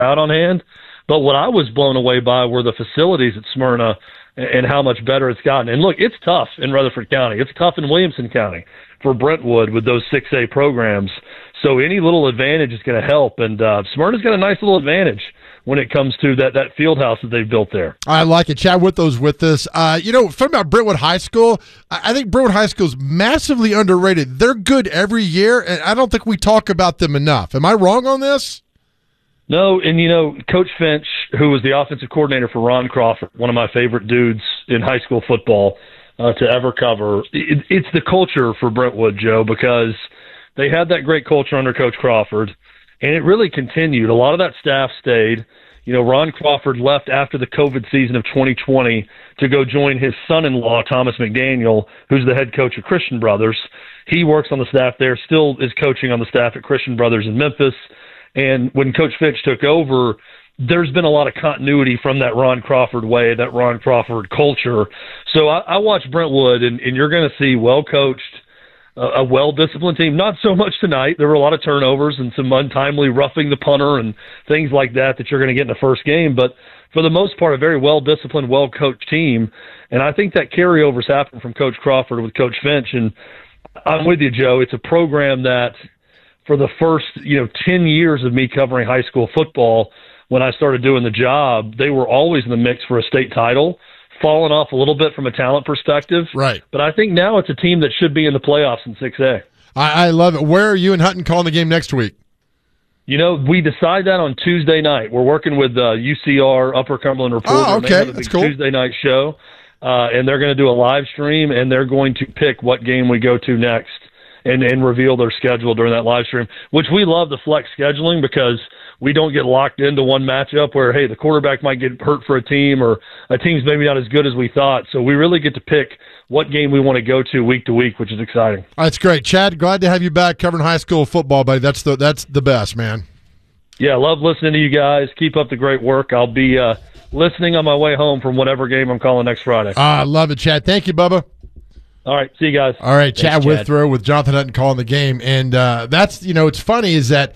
out on hand. But what I was blown away by were the facilities at Smyrna and how much better it's gotten. And look, it's tough in Rutherford County. It's tough in Williamson County for Brentwood with those 6A programs. So any little advantage is going to help. And Smyrna's got a nice little advantage when it comes to that field house that they've built there. I like it. Chad Withow's with us. Talking about Brentwood High School, I think Brentwood High School is massively underrated. They're good every year, and I don't think we talk about them enough. Am I wrong on this? No, and Coach Finch, who was the offensive coordinator for Ron Crawford, one of my favorite dudes in high school football to ever cover, it's the culture for Brentwood, Joe, because they had that great culture under Coach Crawford, and it really continued. A lot of that staff stayed. Ron Crawford left after the COVID season of 2020 to go join his son-in-law, Thomas McDaniel, who's the head coach of Christian Brothers. He works on the staff there, still is coaching on the staff at Christian Brothers in Memphis. And when Coach Finch took over, there's been a lot of continuity from that Ron Crawford way, that Ron Crawford culture. So I watch Brentwood, and you're going to see well-coached, a well-disciplined team. Not so much tonight. There were a lot of turnovers and some untimely roughing the punter and things like that you're going to get in the first game. But for the most part, a very well-disciplined, well-coached team. And I think that carryover's happened from Coach Crawford with Coach Finch. And I'm with you, Joe. It's a program that for the first 10 years of me covering high school football, when I started doing the job, they were always in the mix for a state title, fallen off a little bit from a talent perspective. Right. But I think now it's a team that should be in the playoffs in 6A. I love it. Where are you and Hutton calling the game next week? We decide that on Tuesday night. We're working with UCR, Upper Cumberland Reporter. Oh, okay. They have a That's big cool. Tuesday night show, and they're going to do a live stream, and they're going to pick what game we go to next and reveal their schedule during that live stream, which we love the flex scheduling because we don't get locked into one matchup where, hey, the quarterback might get hurt for a team or a team's maybe not as good as we thought. So we really get to pick what game we want to go to week, which is exciting. That's great. Chad, glad to have you back covering high school football, buddy. That's the best, man. Yeah, love listening to you guys. Keep up the great work. I'll be listening on my way home from whatever game I'm calling next Friday. I love it, Chad. Thank you, Bubba. All right, see you guys. All right, Thanks, Chad Chad. Withrow with Jonathan Hutton calling the game. And that's, it's funny is that,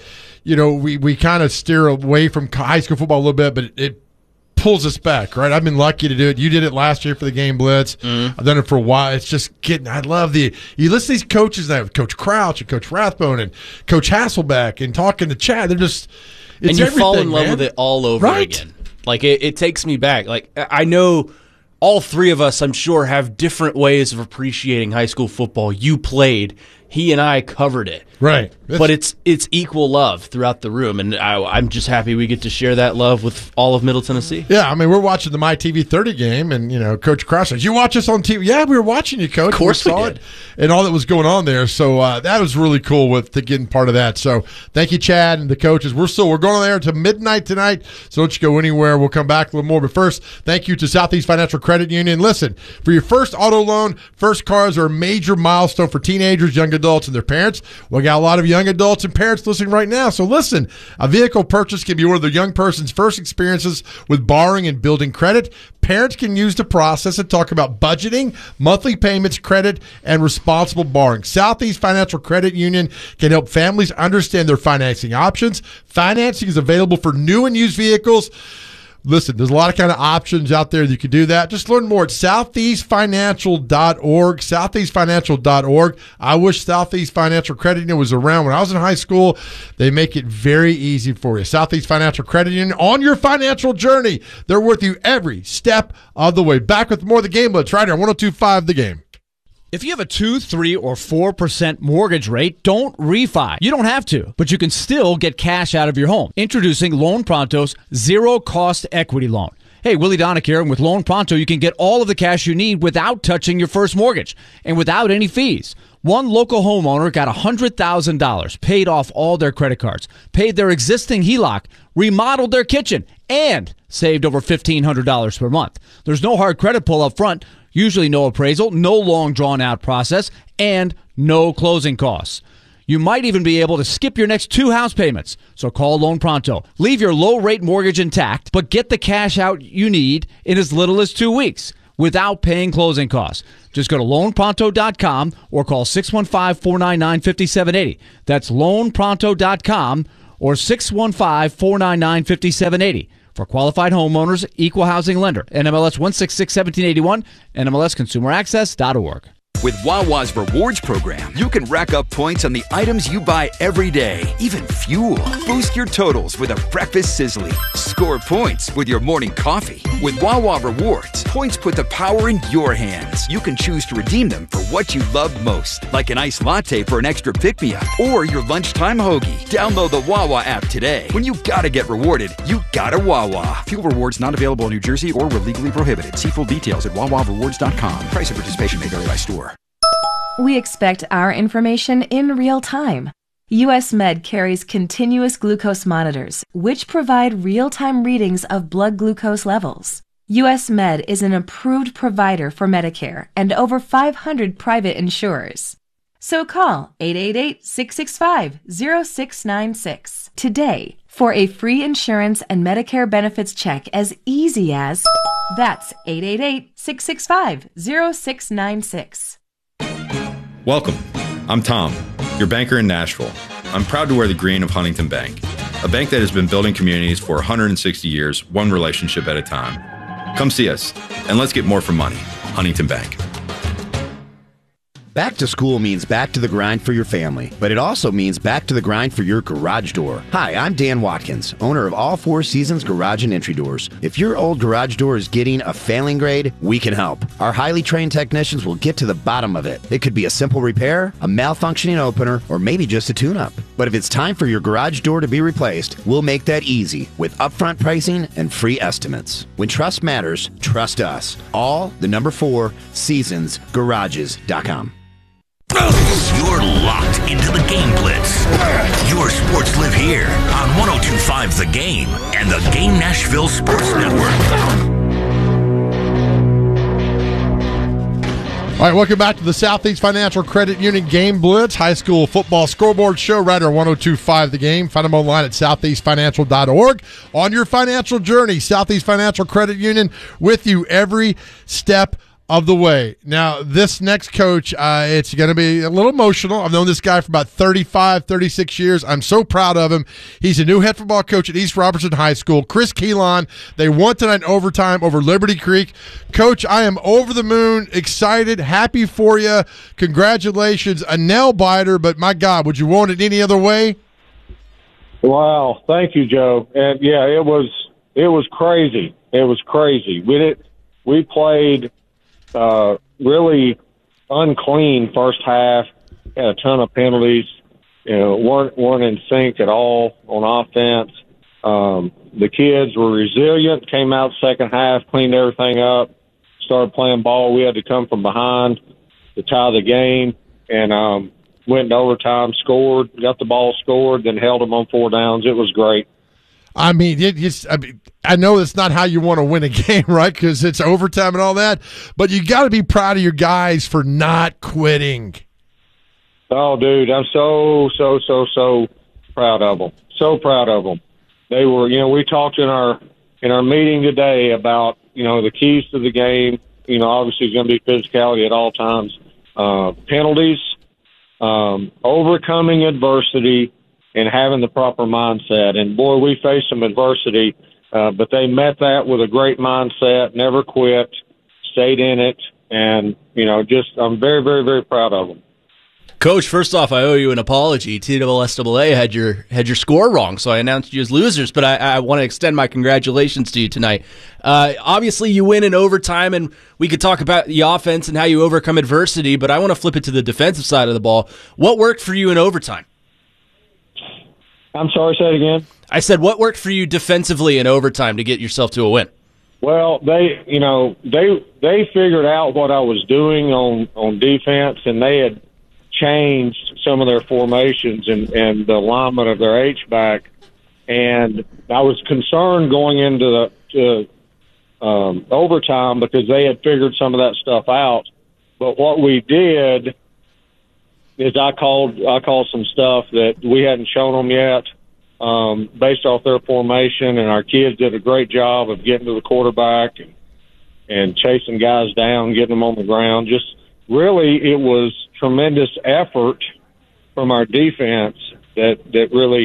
we kind of steer away from high school football a little bit, but it pulls us back, right? I've been lucky to do it. You did it last year for the Game Blitz. I've done it for a while. It's just I love you listen to these coaches now, Coach Crouch and Coach Rathbone and Coach Hasselbeck and talking to Chad. They're just, it's and you fall in love man. with it all over Right. again. Like it takes me back. Like I know all three of us, I'm sure, have different ways of appreciating high school football. You played. He and I covered it. Right. But it's equal love throughout the room, and I'm just happy we get to share that love with all of Middle Tennessee. Yeah, I mean, we're watching the MyTV 30 game, and, Coach Cross says, you watch us on TV? Yeah, we were watching you, Coach. Of course we saw did. it and all that was going on there. So that was really cool to getting part of that. So thank you, Chad, and the coaches. We're going on there to midnight tonight, so don't you go anywhere. We'll come back a little more. But first, thank you to Southeast Financial Credit Union. Listen, for your first auto loan, first cars are a major milestone for teenagers, young adults, and their parents. We got a lot of young adults and parents listening right now. So listen, a vehicle purchase can be one of the young person's first experiences with borrowing and building credit. Parents can use the process and talk about budgeting, monthly payments, credit, and responsible borrowing. Southeast Financial Credit Union can help families understand their financing options. Financing is available for new and used vehicles. Listen, there's a lot of kind of options out there that you can do that. Just learn more at southeastfinancial.org, southeastfinancial.org. I wish Southeast Financial Credit Union was around when I was in high school. They make it very easy for you. Southeast Financial Credit Union, on your financial journey. They're with you every step of the way. Back with more of the Game Blitz right here on 102.5 The Game. If you have a 2, 3, or 4% mortgage rate, don't refi. You don't have to, but you can still get cash out of your home. Introducing Loan Pronto's zero-cost equity loan. Hey, Willie Donick here, and with Loan Pronto, you can get all of the cash you need without touching your first mortgage and without any fees. One local homeowner got $100,000, paid off all their credit cards, paid their existing HELOC, remodeled their kitchen, and saved over $1,500 per month. There's no hard credit pull up front, usually no appraisal, no long drawn-out process, and no closing costs. You might even be able to skip your next 2 house payments. So call Loan Pronto. Leave your low-rate mortgage intact, but get the cash out you need in as little as 2 weeks without paying closing costs. Just go to loanpronto.com or call 615-499-5780. That's loanpronto.com or 615-499-5780. For qualified homeowners, equal housing lender. NMLS 1661781, NMLSconsumeraccess.org. With Wawa's Rewards program, you can rack up points on the items you buy every day, even fuel. Boost your totals with a breakfast sizzly. Score points with your morning coffee. With Wawa Rewards, points put the power in your hands. You can choose to redeem them for what you love most, like an iced latte for an extra pick-me-up or your lunchtime hoagie. Download the Wawa app today. When you gotta get rewarded, you gotta Wawa. Fuel rewards not available in New Jersey or were legally prohibited. See full details at wawarewards.com. Price of participation may vary by store. We expect our information in real time. US Med carries continuous glucose monitors, which provide real-time readings of blood glucose levels. US Med is an approved provider for Medicare and over 500 private insurers. So call 888-665-0696 today for a free insurance and Medicare benefits check as easy as... That's 888-665-0696. Welcome. I'm Tom, your banker in Nashville. I'm proud to wear the green of Huntington Bank, a bank that has been building communities for 160 years, one relationship at a time. Come see us, and let's get more for money. Huntington Bank. Back to school means back to the grind for your family, but it also means back to the grind for your garage door. Hi, I'm Dan Watkins, owner of All Four Seasons Garage and Entry Doors. If your old garage door is getting a failing grade, we can help. Our highly trained technicians will get to the bottom of it. It could be a simple repair, a malfunctioning opener, or maybe just a tune-up. But if it's time for your garage door to be replaced, we'll make that easy with upfront pricing and free estimates. When trust matters, trust us. All, the number 4, seasonsgarages.com. You're locked into the Game Blitz. Your sports live here on 102.5 The Game and the Game Nashville Sports Network. All right, welcome back to the Southeast Financial Credit Union Game Blitz High School Football Scoreboard Show right here on 102.5 The Game. Find them online at southeastfinancial.org. On your financial journey, Southeast Financial Credit Union with you every step of the way. Now, this next coach, it's going to be a little emotional. I've known this guy for about 35, 36 years. I'm so proud of him. He's a new head football coach at East Robertson High School. Chris Keelan. They won tonight in overtime over Liberty Creek. Coach, I am over the moon, excited, happy for you. Congratulations. A nail biter, but my God, would you want it any other way? Wow. Thank you, Joe. And yeah, it was crazy. It was crazy. We played really unclean first half, had a ton of penalties, weren't in sync at all on offense. The kids were resilient, came out second half, cleaned everything up, started playing ball. We had to come from behind to tie the game, and went into overtime, scored, got the ball scored, then held them on 4 downs. It was great. I mean, I know it's not how you want to win a game, right, because it's overtime and all that, but you got to be proud of your guys for not quitting. Oh, dude, I'm so proud of them. So proud of them. They were, we talked in our meeting today about, the keys to the game. Obviously it's going to be physicality at all times. Penalties, overcoming adversity, and having the proper mindset. And, boy, we faced some adversity, but they met that with a great mindset, never quit, stayed in it, and, I'm very, very, very proud of them. Coach, first off, I owe you an apology. TSSAA had your score wrong, so I announced you as losers, but I want to extend my congratulations to you tonight. Obviously, you win in overtime, and we could talk about the offense and how you overcome adversity, but I want to flip it to the defensive side of the ball. What worked for you in overtime? I'm sorry, say it again. I said, what worked for you defensively in overtime to get yourself to a win? Well, they figured out what I was doing on defense, and they had changed some of their formations and the alignment of their H-back. And I was concerned going into the overtime because they had figured some of that stuff out. But what we did is I called some stuff that we hadn't shown them yet, based off their formation, and our kids did a great job of getting to the quarterback and chasing guys down, getting them on the ground. Just really, it was tremendous effort from our defense that really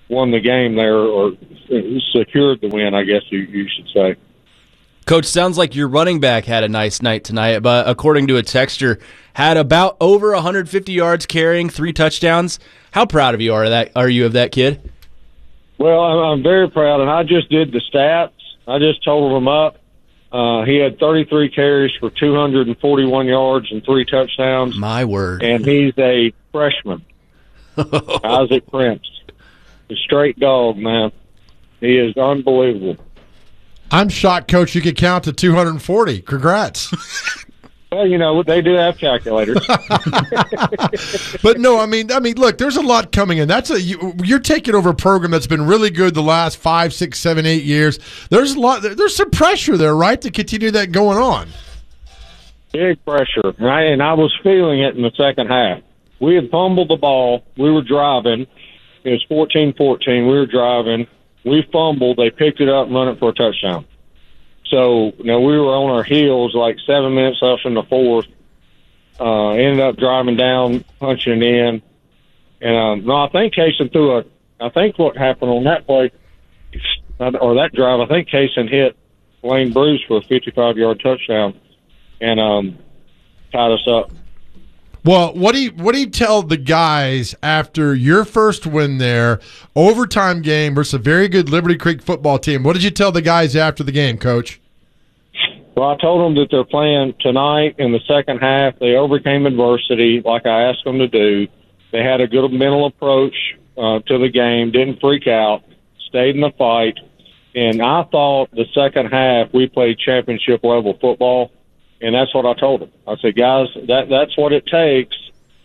won the game there, or secured the win, I guess you should say. Coach, sounds like your running back had a nice night tonight, but according to a texter, had about over 150 yards carrying, 3 touchdowns. How proud of you are you of that kid? Well, I'm very proud, and I just did the stats. I just totaled them up. He had 33 carries for 241 yards and 3 touchdowns. My word. And he's a freshman. Isaac Prince. A straight dog, man. He is unbelievable. I'm shocked, Coach, you could count to 240. Congrats. Well, they do have calculators. But no, I mean, look, there's a lot coming in. You're taking over a program that's been really good the last 5, 6, 7, 8 years. There's some pressure there, right, to continue that going on. Big pressure, right? And I was feeling it in the second half. We had fumbled the ball. We were driving. It was 14-14. We were driving. We fumbled. They picked it up and run it for a touchdown. So, we were on our heels like 7 minutes left in the fourth. Ended up driving down, punching in. And, I think Kaysen I think what happened on that play, or that drive, I think Kaysen hit Lane Bruce for a 55-yard touchdown and tied us up. Well, what do you tell the guys after your first win there, overtime game versus a very good Liberty Creek football team? What did you tell the guys after the game, Coach? Well, I told them that they're playing tonight in the second half. They overcame adversity like I asked them to do. They had a good mental approach to the game, didn't freak out, stayed in the fight. And I thought the second half we played championship-level football. And that's what I told them. I said, guys, that's what it takes,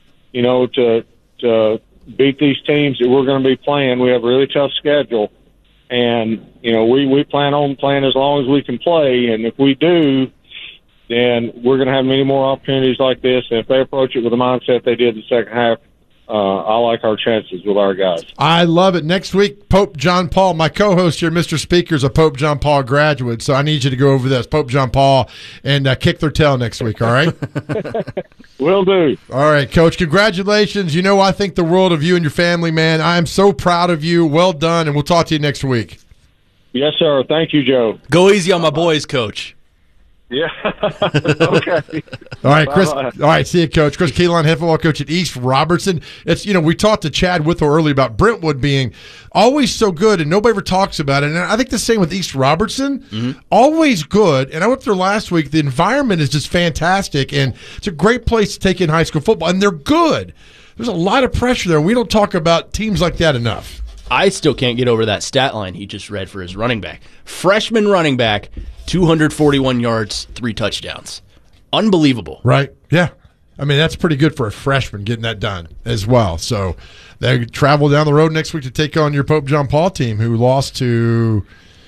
to beat these teams that we're going to be playing. We have a really tough schedule. And, we plan on playing as long as we can play. And if we do, then we're going to have many more opportunities like this. And if they approach it with the mindset they did in the second half, I like our chances with our guys. I love it. Next week, Pope John Paul, my co-host here, Mr. Speaker, is a Pope John Paul graduate, so I need you to go over this, Pope John Paul, and kick their tail next week, all right? Will do. All right, Coach, congratulations. I think the world of you and your family, man. I am so proud of you. Well done, and we'll talk to you next week. Yes, sir. Thank you, Joe. Go easy on my boys, Coach. Yeah. Okay. All right, Chris. Bye-bye. All right, see you, Coach. Chris Keelan, head football coach at East Robertson. It's we talked to Chad Withrow earlier about Brentwood being always so good, and nobody ever talks about it. And I think the same with East Robertson. Mm-hmm. Always good. And I went there last week. The environment is just fantastic, and it's a great place to take in high school football. And they're good. There's a lot of pressure there. We don't talk about teams like that enough. I still can't get over that stat line he just read for his running back. Freshman running back, 241 yards, 3 touchdowns. Unbelievable. Right. Yeah. I mean, that's pretty good for a freshman getting that done as well. So they travel down the road next week to take on your Pope John Paul team, who lost to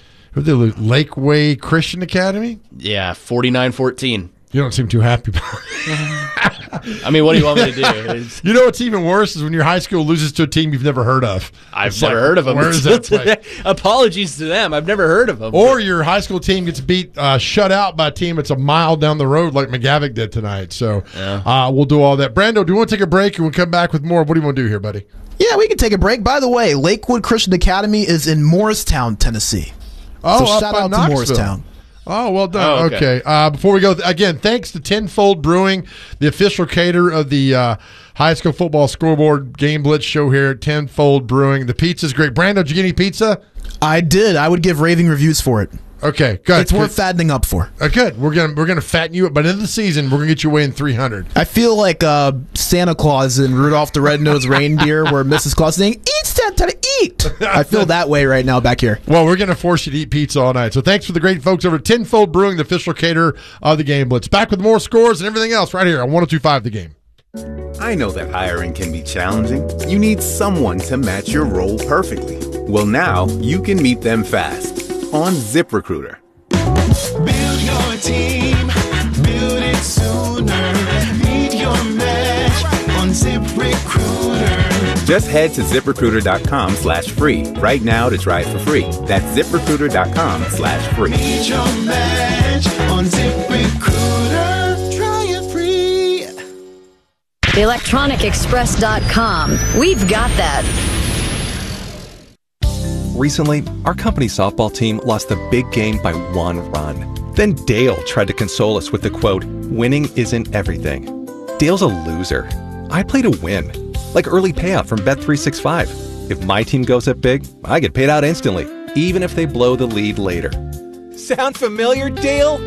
Lakeway Christian Academy? Yeah, 49-14. You don't seem too happy about it. I mean, what do you want me to do? You know what's even worse is when your high school loses to a team you've never heard of. I've never heard of them. Where is that play? Apologies to them. I've never heard of them. Or your high school team gets shut out by a team that's a mile down the road like McGavick did tonight. So we'll do all that. Brando, do you want to take a break and we'll come back with more? What do you want to do here, buddy? Yeah, we can take a break. By the way, Lakewood Christian Academy is in Morristown, Tennessee. Oh, so shout out to Morristown. Oh, well done. Okay. Before we go, again, thanks to Tenfold Brewing, the official caterer of the high school football scoreboard game blitz show here at Tenfold Brewing. The pizza's great. Brando, did you get any pizza? I did. I would give raving reviews for it. Okay, good. It's worth fattening up for. Good. We're gonna fatten you up. By the end of the season, we're gonna get you weighing 300. I feel like Santa Claus in Rudolph the Red-Nosed Reindeer, where Mrs. Claus is saying, "Eat, Santa, eat." I feel that way right now back here. Well, we're gonna force you to eat pizza all night. So thanks for the great folks over at Tenfold Brewing, the official caterer of the Game Blitz. Back with more scores and everything else right here on 102.5 The Game. I know that hiring can be challenging. You need someone to match your role perfectly. Well, now you can meet them fast on ZipRecruiter. Build your team, build it sooner. Meet your match on ZipRecruiter. Just head to ZipRecruiter.com/free right now to try it for free. That's ZipRecruiter.com/free. Meet your match on ZipRecruiter. Try it free. ElectronicExpress.com. We've got that. Recently, our company softball team lost the big game by 1 run. Then Dale tried to console us with the quote, "Winning isn't everything." Dale's a loser. I play to win, like early payout from Bet365. If my team goes up big, I get paid out instantly, even if they blow the lead later. Sound familiar, Dale?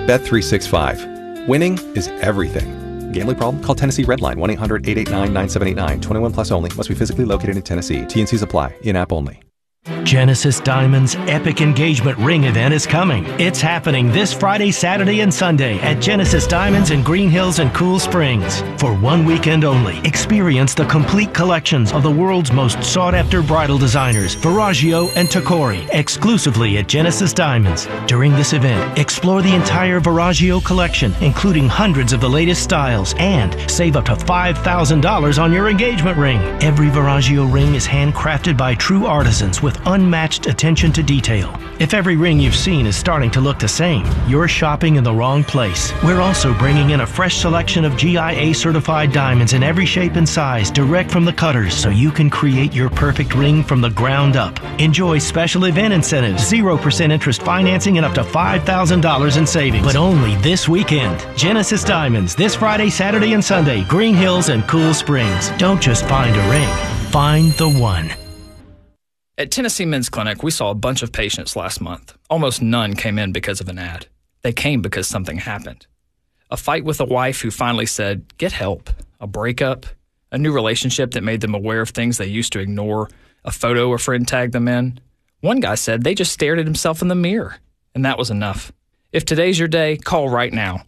Bet365. Winning is everything. Gambling problem? Call Tennessee Redline 1-800-889-9789. 21 plus only. Must be physically located in Tennessee. T&Cs apply. In-app only. Genesis Diamonds' Epic Engagement Ring event is coming. It's happening this Friday, Saturday, and Sunday at Genesis Diamonds in Green Hills and Cool Springs. For 1 weekend only, experience the complete collections of the world's most sought-after bridal designers, Verragio and Tacori, exclusively at Genesis Diamonds. During this event, explore the entire Verragio collection, including hundreds of the latest styles, and save up to $5,000 on your engagement ring. Every Verragio ring is handcrafted by true artisans with unmatched attention to detail. If every ring you've seen is starting to look the same, you're shopping in the wrong place. We're also bringing in a fresh selection of GIA certified diamonds in every shape and size direct from the cutters so you can create your perfect ring from the ground up. Enjoy special event incentives, 0% interest financing, and up to $5,000 in savings. But only this weekend. Genesis Diamonds, this Friday, Saturday, and Sunday, Green Hills and Cool Springs. Don't just find a ring, find the one. At Tennessee Men's Clinic, we saw a bunch of patients last month. Almost none came in because of an ad. They came because something happened. A fight with a wife who finally said, get help. A breakup. A new relationship that made them aware of things they used to ignore. A photo a friend tagged them in. One guy said they just stared at himself in the mirror. And that was enough. If today's your day, call right now.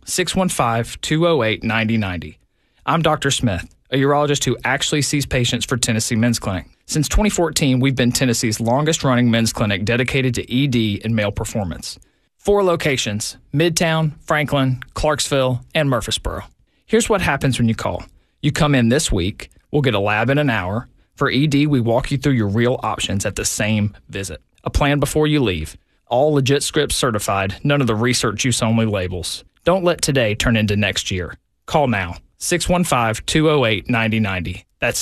615-208-9090. I'm Dr. Smith, a urologist who actually sees patients for Tennessee Men's Clinic. Since 2014, we've been Tennessee's longest-running men's clinic dedicated to ED and male performance. 4 locations: Midtown, Franklin, Clarksville, and Murfreesboro. Here's what happens when you call. You come in this week, we'll get a lab in an hour. For ED, we walk you through your real options at the same visit. A plan before you leave. All legit scripts certified, none of the research use only labels. Don't let today turn into next year. Call now. 615-208-9090. That's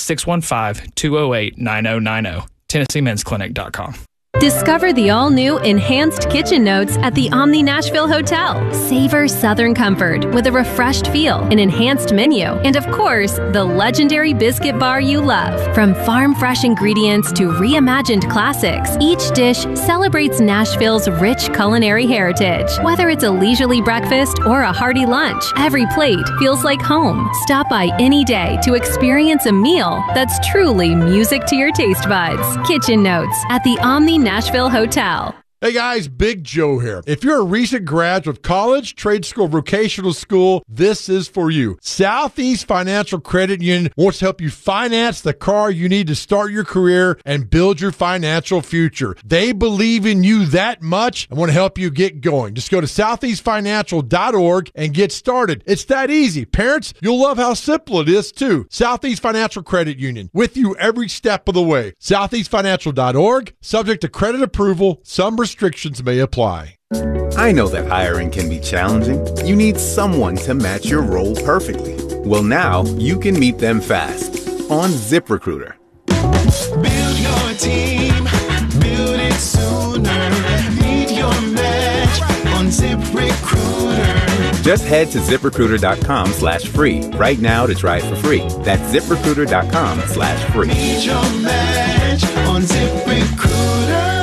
615-208-9090. TennesseeMen'sClinic.com. Discover the all-new Enhanced Kitchen Notes at the Omni Nashville Hotel. Savor Southern comfort with a refreshed feel, an enhanced menu, and of course, the legendary biscuit bar you love. From farm-fresh ingredients to reimagined classics, each dish celebrates Nashville's rich culinary heritage. Whether it's a leisurely breakfast or a hearty lunch, every plate feels like home. Stop by any day to experience a meal that's truly music to your taste buds. Kitchen Notes at the Omni Nashville Hotel. Hey guys, Big Joe here. If you're a recent graduate of college, trade school, vocational school, this is for you. Southeast Financial Credit Union wants to help you finance the car you need to start your career and build your financial future. They believe in you that much and want to help you get going. Just go to southeastfinancial.org and get started. It's that easy. Parents, you'll love how simple it is too. Southeast Financial Credit Union, with you every step of the way. Southeastfinancial.org, subject to credit approval. Some restrictions may apply. I know that hiring can be challenging. You need someone to match your role perfectly. Well, now you can meet them fast on ZipRecruiter. Build your team, build it sooner. Meet your match on ZipRecruiter. Just head to ZipRecruiter.com/free right now to try it for free. That's ZipRecruiter.com/free. Meet your match on ZipRecruiter.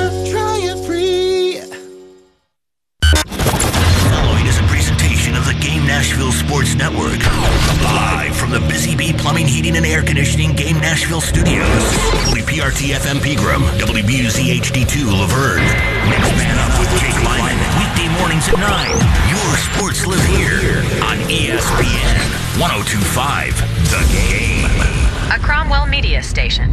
Game Nashville Sports Network. Live from the Busy Bee Plumbing, Heating, and Air Conditioning Game Nashville Studios. WPRT FM Pegram, WBUZ HD2 Laverne. Next Man Up with Jake Lyman. Weekday mornings at 9. Your sports live here on ESPN 102.5 The Game. A Cromwell Media Station.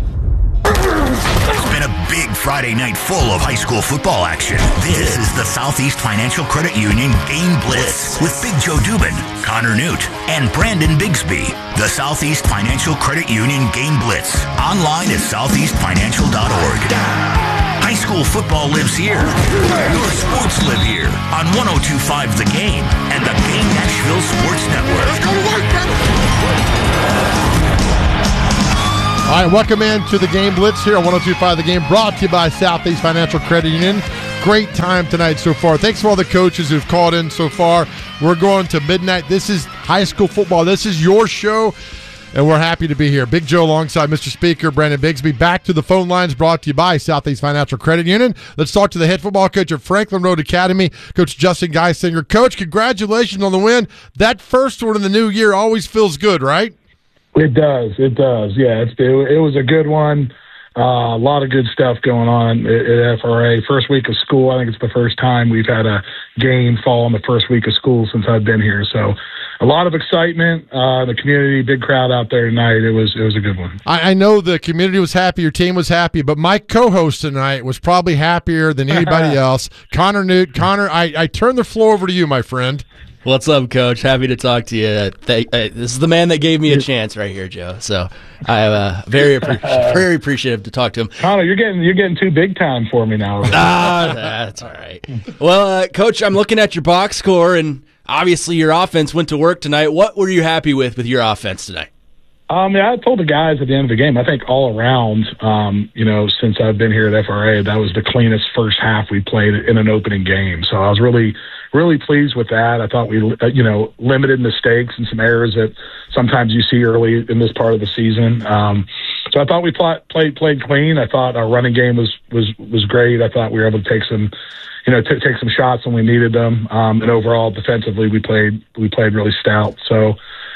It's been a big Friday night full of high school football action. This is the Southeast Financial Credit Union Game Blitz with Big Joe Dubin, Connor Newt, and Brandon Bigsby. The Southeast Financial Credit Union Game Blitz. Online at southeastfinancial.org. High school football lives here. Your sports live here on 102.5 The Game and the Game Nashville Sports Network. All right, welcome into the Game Blitz here on 102.5 The Game, brought to you by Southeast Financial Credit Union. Great time tonight so far. Thanks for all the coaches who've called in so far. We're going to midnight. This is high school football. This is your show, and we're happy to be here. Big Joe alongside Mr. Speaker, Brandon Bigsby. Back to the phone lines, brought to you by Southeast Financial Credit Union. Let's talk to the head football coach at Franklin Road Academy, Coach Justin Geisinger. Coach, congratulations on the win. That first one in the new year always feels good, right? It does. Yeah, it was a good one. A lot of good stuff going on at FRA. First week of school, I think it's the first time we've had a game fall on the first week of school since I've been here. So a lot of excitement. The community, big crowd out there tonight. It was a good one. I know the community was happy, your team was happy, but my co-host tonight was probably happier than anybody else. Connor Newt. Connor, I turn the floor over to you, my friend. What's up, Coach? Happy to talk to you. This is the man that gave me a chance right here, Joe. So I'm very appreciative to talk to him. Connor, you're getting too big time for me now. That's all right. Well, Coach, I'm looking at your box score, and obviously your offense went to work tonight. What were you happy with your offense tonight? I told the guys at the end of the game, I think all around, since I've been here at FRA, that was the cleanest first half we played in an opening game. So I was really pleased with that. I thought we, limited mistakes and some errors that sometimes you see early in this part of the season. So I thought we played clean. I thought our running game was great. I thought we were able to take some shots when we needed them. And overall, defensively, we played really stout. So,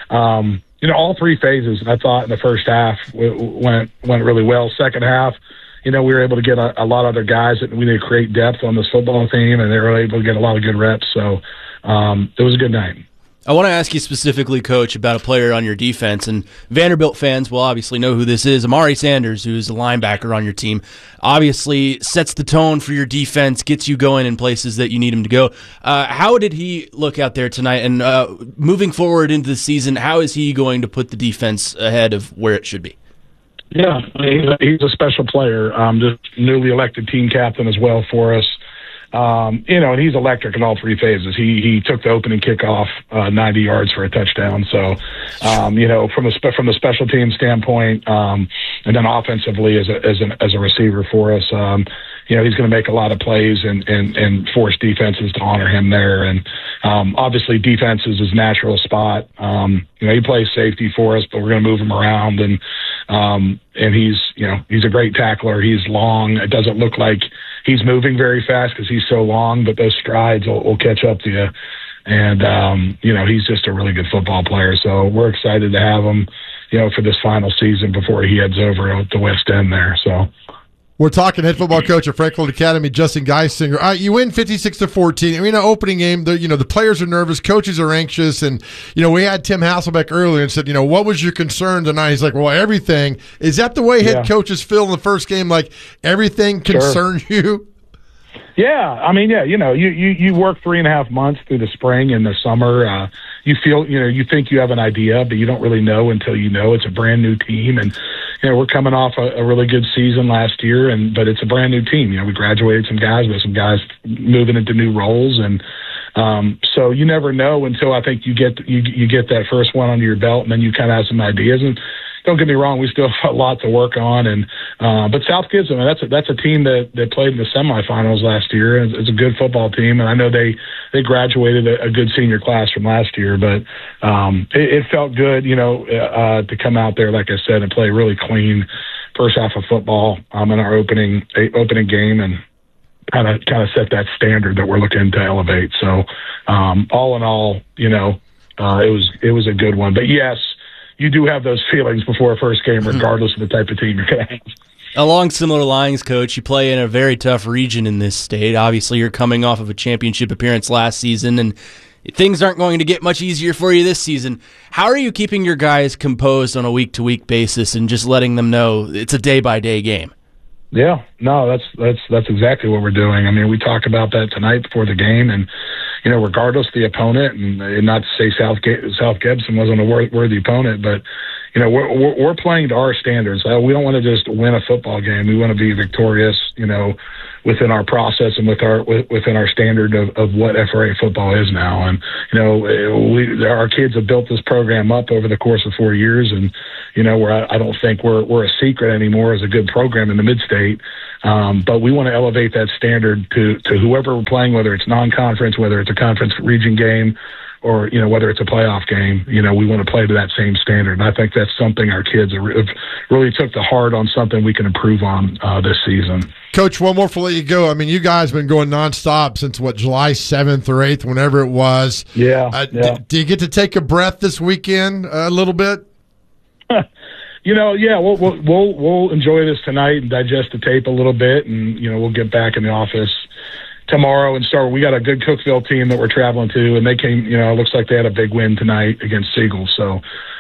all three phases, I thought in the first half went really well. Second half, we were able to get a lot of other guys that we need to create depth on this football team, and they were able to get a lot of good reps. So it was a good night. I want to ask you specifically, Coach, about a player on your defense, and Vanderbilt fans will obviously know who this is. Amari Sanders, who's a linebacker on your team, obviously sets the tone for your defense, gets you going in places that you need him to go. How did he look out there tonight? And moving forward into the season, how is he going to put the defense ahead of where it should be? Yeah, he's a special player, just newly elected team captain as well for us. And he's electric in all three phases. He took the opening kickoff 90 yards for a touchdown. So, from the special team standpoint, and then offensively as a receiver for us, he's going to make a lot of plays and force defenses to honor him there. And obviously, defense is his natural spot. He plays safety for us, but we're going to move him around. And he's a great tackler. He's long. It doesn't look like he's moving very fast because he's so long, but those strides will catch up to you. And, he's just a really good football player. So we're excited to have him, for this final season before he heads over to West End there. So. We're talking head football coach at Franklin Academy, Justin Geisinger. All right, you win 56-14. I mean, opening game, the players are nervous, coaches are anxious, and we had Tim Hasselbeck earlier and said, what was your concern tonight? He's like, well, everything. Is that the way head coaches feel in the first game? Like everything concerns you? Yeah, I mean, you work 3.5 months through the spring and the summer. You feel, you think you have an idea, but you don't really know until you know. It's a brand new team, and we're coming off a really good season last year, but it's a brand new team. We graduated some guys, but some guys moving into new roles, and so you never know until I think you get that first one under your belt, and then you kind of have some ideas. And don't get me wrong, we still have a lot to work on, and but South gives them. That's a team that played in the semifinals last year. It's a good football team, and I know they graduated a good senior class from last year. But it felt good, to come out there, like I said, and play really clean first half of football in our opening game, and kind of set that standard that we're looking to elevate. So all in all, it was a good one. But yes, you do have those feelings before a first game, regardless of the type of team you're going to have. Along similar lines, Coach, you play in a very tough region in this state. Obviously, you're coming off of a championship appearance last season, and things aren't going to get much easier for you this season. How are you keeping your guys composed on a week-to-week basis and just letting them know it's a day-by-day game? Yeah, no, that's exactly what we're doing. I mean, we talked about that tonight before the game, and regardless of the opponent, and not to say South Gibson wasn't a worthy opponent, but we're playing to our standards. We don't want to just win a football game. We want to be victorious, within our process and within our standard of what FRA football is now. And our kids have built this program up over the course of 4 years, and where I don't think we're a secret anymore as a good program in the Mid-State. But we want to elevate that standard to whoever we're playing, whether it's non-conference, whether it's a conference region game, or, whether it's a playoff game. We want to play to that same standard. And I think that's something our kids have really took to heart on, something we can improve on this season. Coach, one more before I let you go. I mean, you guys have been going nonstop since, July 7th or 8th, whenever it was. Yeah. Do you get to take a breath this weekend a little bit? Yeah, we'll enjoy this tonight and digest the tape a little bit, and we'll get back in the office tomorrow and start. We got a good Cookeville team that we're traveling to, and they came. It looks like they had a big win tonight against Siegel. So,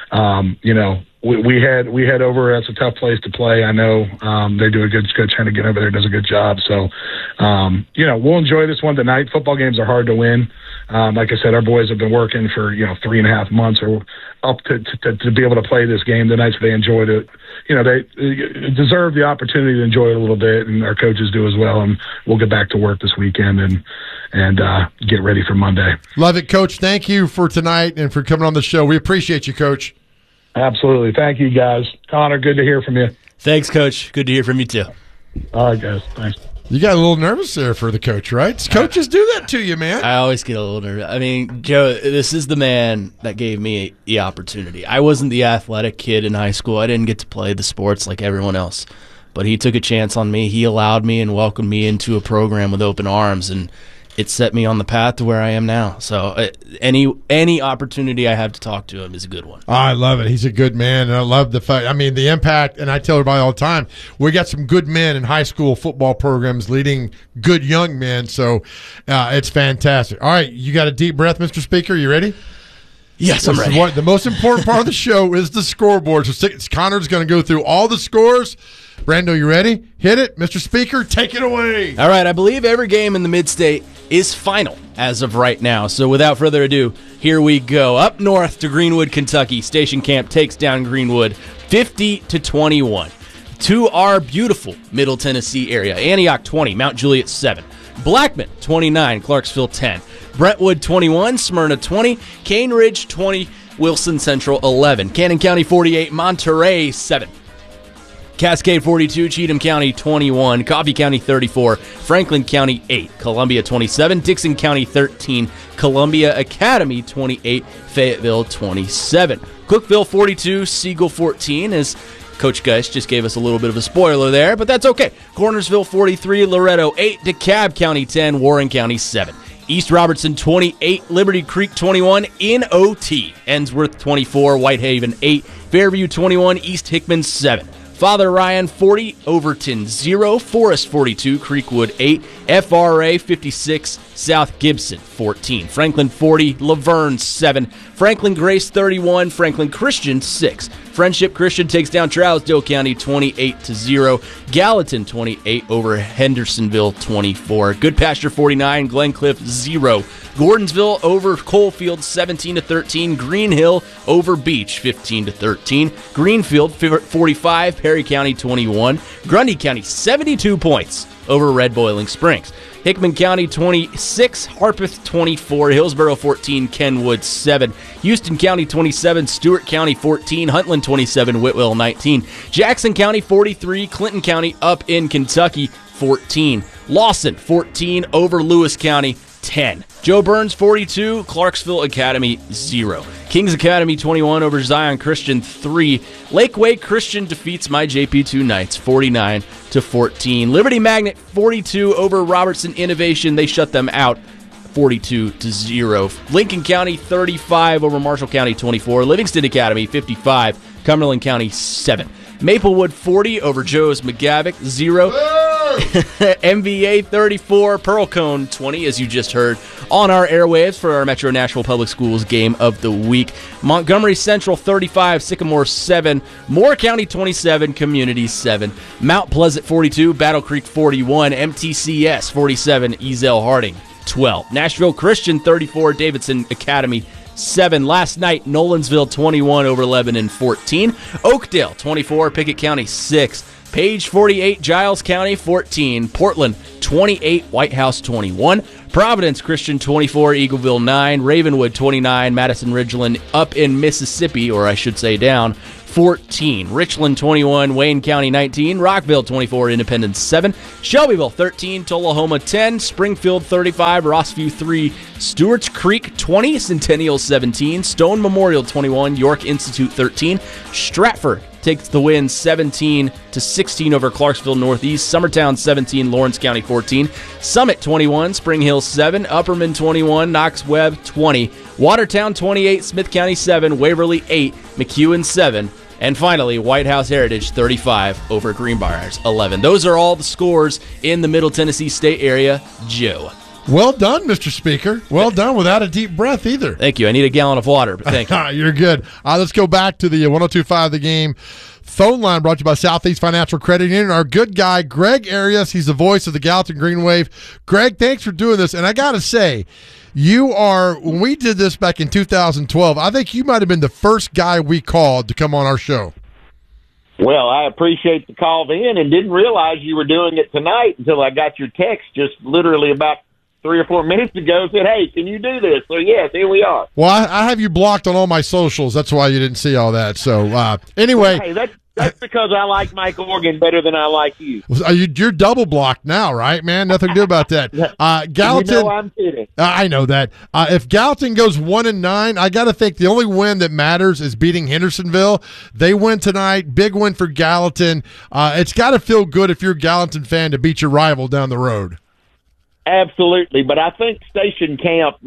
we head over. That's a tough place to play. I know they do a good trying to get over there. Does a good job. So, we'll enjoy this one tonight. Football games are hard to win. Like I said, our boys have been working for 3.5 months or up to be able to play this game tonight, so they enjoyed it. They deserve the opportunity to enjoy it a little bit, and our coaches do as well. And we'll get back to work this weekend and get ready for Monday. Love it, Coach. Thank you for tonight and for coming on the show. We appreciate you, Coach. Absolutely. Thank you, guys. Connor, good to hear from you. Thanks, Coach. Good to hear from you, too. All right, guys. Thanks. You got a little nervous there for the coach, right? Coaches do that to you, man. I always get a little nervous. I mean, Joe, this is the man that gave me the opportunity. I wasn't the athletic kid in high school. I didn't get to play the sports like everyone else. But he took a chance on me. He allowed me and welcomed me into a program with open arms, and it set me on the path to where I am now. So any opportunity I have to talk to him is a good one. I love it. He's a good man, and I love the fact. I mean, the impact, and I tell everybody all the time, we got some good men in high school football programs leading good young men, so it's fantastic. All right, you got a deep breath, Mr. Speaker? You ready? Yes, I'm ready. The most important part of the show is the scoreboard. So Connor's going to go through all the scores. Brando, you ready? Hit it. Mr. Speaker, take it away. All right, I believe every game in the Mid-State is final as of right now. So without further ado, here we go. Up north to Greenwood, Kentucky. Station Camp takes down Greenwood 50-21. To our beautiful Middle Tennessee area, Antioch 20, Mount Juliet 7. Blackman 29, Clarksville 10. Brentwood 21, Smyrna 20. Cane Ridge 20, Wilson Central 11. Cannon County 48, Monterey 7. Cascade 42, Cheatham County 21, Coffee County 34, Franklin County 8, Columbia 27, Dixon County 13, Columbia Academy 28, Fayetteville 27. Cookeville 42, Siegel 14, as Coach Geist just gave us a little bit of a spoiler there, but that's okay. Cornersville 43, Loretto 8, DeKalb County 10, Warren County 7. East Robertson 28, Liberty Creek 21 in OT. Ensworth 24, Whitehaven 8, Fairview 21, East Hickman 7. Father Ryan 40, Overton 0, Forest 42, Creekwood 8, FRA 56, South Gibson 14, Franklin 40, Laverne 7, Franklin Grace 31, Franklin Christian 6. Friendship Christian takes down Trousdale County 28-0. Gallatin 28 over Hendersonville 24. Good Pasture 49, Glencliff 0. Gordonsville over Coalfield 17-13. Green Hill over Beach 15-13. Greenfield 45, Perry County 21. Grundy County 72 points over Red Boiling Springs. Hickman County 26, Harpeth 24, Hillsborough 14, Kenwood 7, Houston County 27, Stewart County 14, Huntland 27, Whitwell 19, Jackson County 43, Clinton County up in Kentucky 14, Lawson 14 over Lewis County 10. Joe Burns 42, Clarksville Academy 0. Kings Academy 21 over Zion Christian 3. Lakeway Christian defeats my JP2 Knights 49-14. Liberty Magnet 42 over Robertson Innovation. They shut them out 42-0. Lincoln County 35 over Marshall County 24. Livingston Academy 55. Cumberland County 7. Maplewood 40 over Joe's McGavick 0. MVA 34, Pearl-Cohn 20, as you just heard, on our airwaves for our Metro Nashville Public Schools Game of the Week. Montgomery Central 35, Sycamore 7, Moore County 27, Community 7, Mount Pleasant 42, Battle Creek 41, MTCS 47, Ezell Harding 12, Nashville Christian 34, Davidson Academy 7. Last night, Nolensville 21 over Lebanon 14, Oakdale 24, Pickett County 6, Page 48, Giles County 14, Portland 28, White House 21, Providence Christian 24, Eagleville 9, Ravenwood 29, Madison Ridgeland up in Mississippi, or I should say down, 14, Richland 21, Wayne County 19, Rockville 24, Independence 7, Shelbyville 13, Tullahoma 10, Springfield 35, Rossview 3, Stewart's Creek 20, Centennial 17, Stone Memorial 21, York Institute 13, Stratford takes the win 17-16 over Clarksville Northeast, Summertown 17, Lawrence County 14, Summit 21, Spring Hill 7, Upperman 21, Knox Webb 20, Watertown 28, Smith County 7, Waverly 8, McEwen 7, and finally, White House Heritage 35 over Greenbriers 11. Those are all the scores in the Middle Tennessee State area. Joe. Well done, Mr. Speaker. Well done without a deep breath either. Thank you. I need a gallon of water, but thank you. You're good. Let's go back to the 102.5 The Game phone line brought to you by Southeast Financial Credit Union. Our good guy, Greg Arias. He's the voice of the Gallatin Green Wave. Greg, thanks for doing this. And I got to say, you are, when we did this back in 2012, I think you might have been the first guy we called to come on our show. Well, I appreciate the call then and didn't realize you were doing it tonight until I got your text just literally about 3 or 4 minutes ago, said, hey, can you do this? So, yes, here we are. Well, I have you blocked on all my socials. That's why you didn't see all that. So, anyway. Hey, that's because I like Mike Organ better than I like you. You're double blocked now, right, man? Nothing to do about that. Gallatin, you know I'm kidding. I know that. If Gallatin goes 1-9, I got to think the only win that matters is beating Hendersonville. They win tonight. Big win for Gallatin. It's got to feel good if you're a Gallatin fan to beat your rival down the road. Absolutely, but I think Station Camp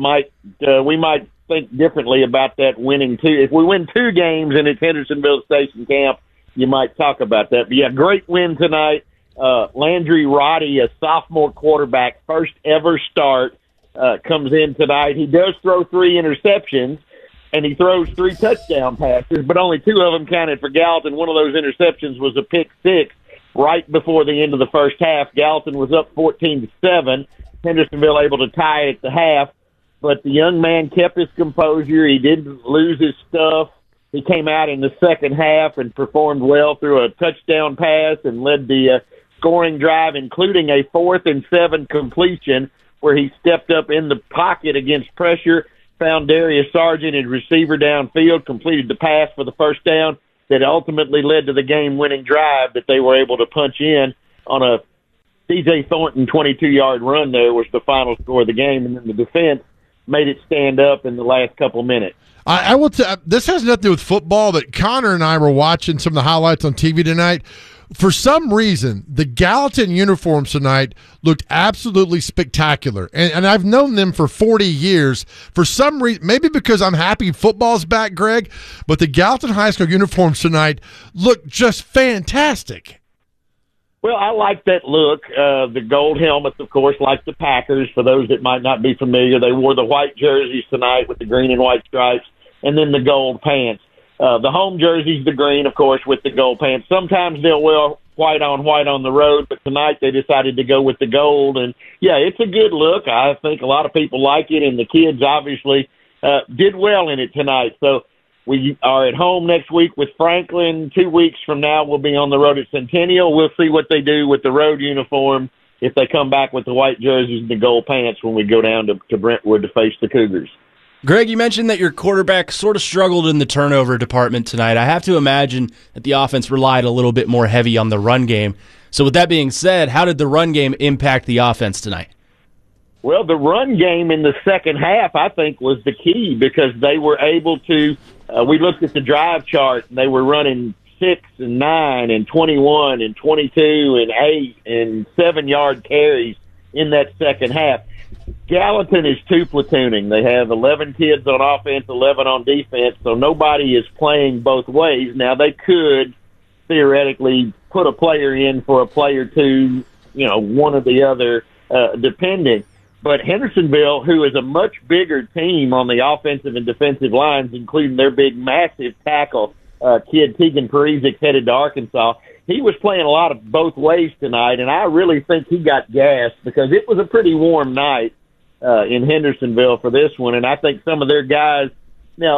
we might think differently about that winning two. If we win 2 games and it's Hendersonville Station Camp, you might talk about that. But yeah, great win tonight. Landry Roddy, a sophomore quarterback, first ever start, comes in tonight. He does throw 3 interceptions, and he throws 3 touchdown passes, but only 2 of them counted for Gallatin. One of those interceptions was a pick 6 right before the end of the first half. Gallatin was up 14-7. Hendersonville able to tie it at the half, but the young man kept his composure. He didn't lose his stuff. He came out in the second half and performed well through a touchdown pass and led the scoring drive, including a 4th and 7 completion where he stepped up in the pocket against pressure, found Darius Sargent, his receiver downfield, completed the pass for the first down that ultimately led to the game-winning drive that they were able to punch in on a C.J. Thornton 22-yard run. There was the final score of the game, and then the defense made it stand up in the last couple of minutes. I will this has nothing to do with football, but Connor and I were watching some of the highlights on TV tonight. For some reason, the Gallatin uniforms tonight looked absolutely spectacular. And I've known them for 40 years. For some reason, maybe because I'm happy football's back, Greg, but the Gallatin High School uniforms tonight look just fantastic. Well, I like that look. The gold helmets, of course, like the Packers. For those that might not be familiar, they wore the white jerseys tonight with the green and white stripes, and then the gold pants. The home jersey's the green, of course, with the gold pants. Sometimes they'll wear white on the road, but tonight they decided to go with the gold. And, yeah, it's a good look. I think a lot of people like it, and the kids obviously did well in it tonight. So we are at home next week with Franklin. 2 weeks from now, we'll be on the road at Centennial. We'll see what they do with the road uniform if they come back with the white jerseys and the gold pants when we go down to Brentwood to face the Cougars. Greg, you mentioned that your quarterback sort of struggled in the turnover department tonight. I have to imagine that the offense relied a little bit more heavy on the run game. So with that being said, how did the run game impact the offense tonight? Well, the run game in the second half, I think, was the key because they were able to we looked at the drive chart, and they were running 6 and 9 and 21 and 22 and 8 and 7-yard carries in that second half. Gallatin is 2 platooning. They have 11 kids on offense, 11 on defense, so nobody is playing both ways. Now, they could theoretically put a player in for a player 2, one or the other, depending. But Hendersonville, who is a much bigger team on the offensive and defensive lines, including their big, massive tackle, kid Tegan Parizek, headed to Arkansas, he was playing a lot of both ways tonight, and I really think he got gassed because it was a pretty warm night in Hendersonville for this one, and I think some of their guys, now,